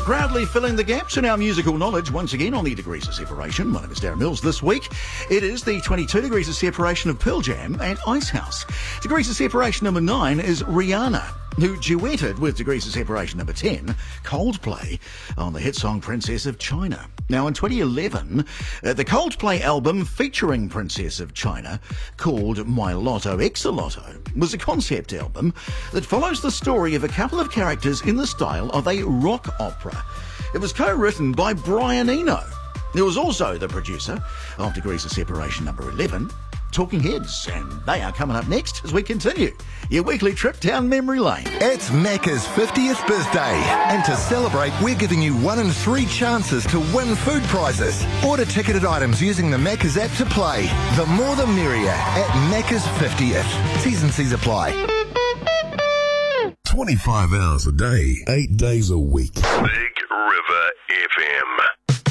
proudly filling the gaps in our musical knowledge once again on the Degrees of Separation. My name is Darren Mills. This week, it is the 22 Degrees of Separation of Pearl Jam and Icehouse. Degrees of Separation number 9 is Rihanna, who duetted with Degrees of Separation number 10, Coldplay, on the hit song Princess of China. Now, in 2011, the Coldplay album featuring Princess of China, called My Lotto Ex-a-Lotto, was a concept album that follows the story of a couple of characters in the style of a rock opera. It was co-written by Brian Eno, who was also the producer of Degrees of Separation number 11, Talking Heads, and they are coming up next as we continue your weekly trip down memory lane. It's Macca's 50th birthday, and to celebrate, we're giving you 1 in 3 chances to win food prizes. Order ticketed items using the Macca's app to play. The more the merrier at Macca's 50th. T's and C's apply. 25 hours a day, 8 days a week. Big River FM.